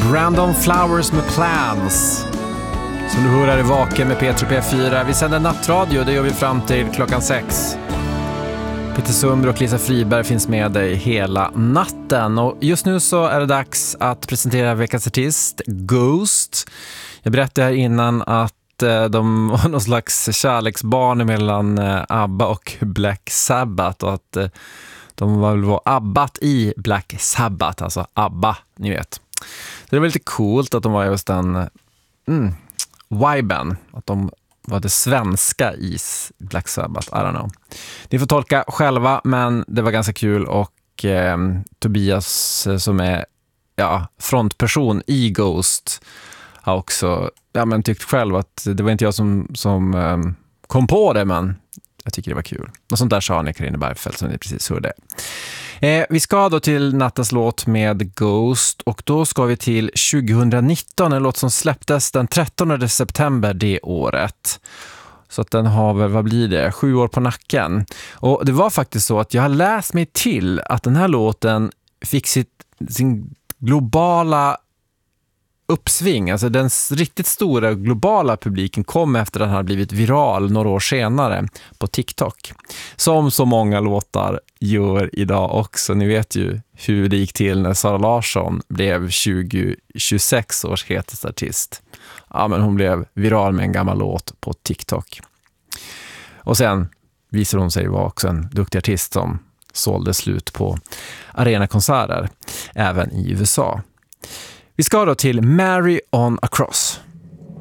Brandon Flowers med Plans. Som du hör är vaken med P3 P4. Vi sänder nattradio, det gör vi fram till klockan 6. Peter Sundberg och Lisa Friberg finns med dig hela natten. Och just nu så är det dags att presentera veckans artist, Ghost. Jag berättade här innan att de var någon slags kärleksbarn mellan ABBA och Black Sabbath. Och att de var ABBA i Black Sabbath, alltså ABBA, ni vet. Det var lite coolt att de var just den viben, att de var det svenska i Black Sabbath, I don't know. Ni får tolka själva, men det var ganska kul. Och Tobias som är frontperson i Ghost har också tyckt själv att det var inte jag som kom på det, men jag tycker det var kul. Och sånt där sa han i Carina Bergfeldt som ni precis hörde. Vi ska då till nattens låt med Ghost, och då ska vi till 2019, en låt som släpptes den 13 september det året. Så att den har väl, vad blir det, 7 år på nacken. Och det var faktiskt så att jag har läst mig till att den här låten fick sin globala uppsving, alltså den riktigt stora globala publiken kom efter att den hade blivit viral några år senare på TikTok. Som så många låtar gör idag också. Ni vet ju hur det gick till när Sara Larsson blev 2026 års hetaste artist. Ja, men hon blev viral med en gammal låt på TikTok. Och sen visade hon sig vara också en duktig artist som sålde slut på arenakonserter även i USA. Vi ska då till Mary on a Cross.